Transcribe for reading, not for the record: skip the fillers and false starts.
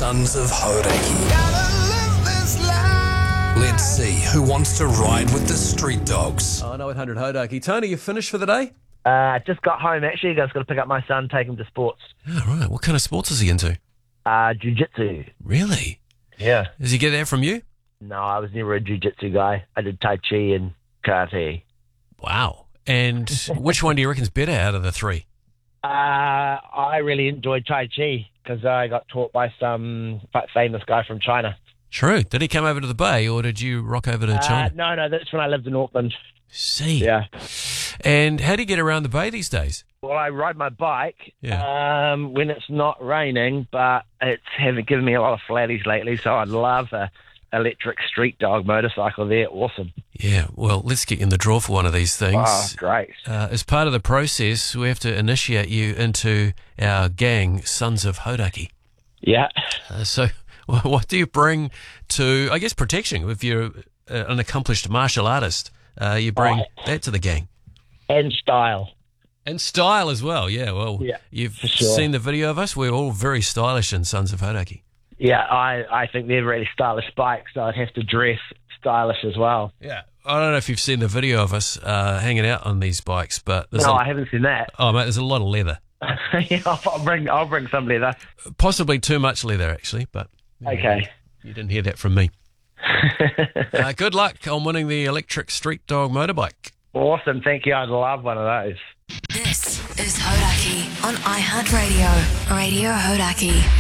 Sons of Hodaki. Let's see who wants to ride with the street dogs. Oh, 0800 Hodaki. Tony, you finished for the day? Just got home, actually. I was going to pick up my son, take him to sports. Oh, right. What kind of sports is he into? Jiu-jitsu. Really? Yeah. Does he get that from you? No, I was never a jiu-jitsu guy. I did Tai Chi and karate. Wow. And which one do you reckon's better out of the three? I really enjoyed Tai Chi because I got taught by some famous guy from China. True. Did he come over to the Bay or did you rock over to China? No, that's when I lived in Auckland. See. Yeah. And how do you get around the Bay these days? Well, I ride my bike Yeah. when it's not raining, but it's haven't given me a lot of flatties lately, so I'd love a electric street dog motorcycle there. Awesome. Yeah. Well, let's get you in the draw for one of these things. Oh, great. As part of the process, we have to initiate you into our gang, Sons of Hodaki. Yeah. So what do you bring to, I guess, protection? If you're an accomplished martial artist, you bring that to the gang. And style. And style as well, yeah. Well, Yeah, you've for sure. seen the video of us. We're all very stylish in Sons of Hodaki. Yeah, I think they're really stylish bikes, so I'd have to dress stylish as well. Yeah. I don't know if you've seen the video of us hanging out on these bikes, but I haven't seen that. Oh, mate, there's a lot of leather. Yeah, I'll bring some leather. Possibly too much leather, actually, but Okay. you didn't hear that from me. Good luck on winning the electric street dog motorbike. Awesome, thank you. I'd love one of those. This is Hodaki on iHeartRadio. Radio Hodaki.